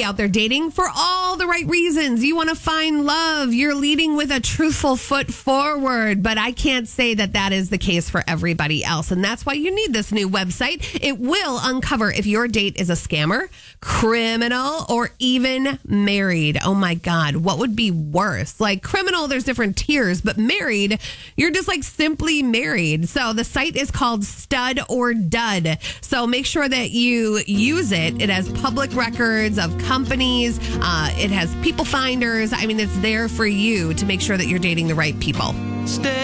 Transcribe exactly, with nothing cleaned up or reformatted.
out there dating for all the right reasons. You want to find love. You're leading with a truthful foot forward. But I can't say that that is the case for everybody else. And that's why you need this new website. It will uncover if your date is a scammer, criminal, or even married. Oh my God, what would be worse? Like criminal, there's different tiers, but married, you're just like simply married. So the site is called Stud or Dud. So make sure that you use it. It has public records of companies. Uh, it has people finders. I mean, it's there for you to make sure that you're dating the right people. Stay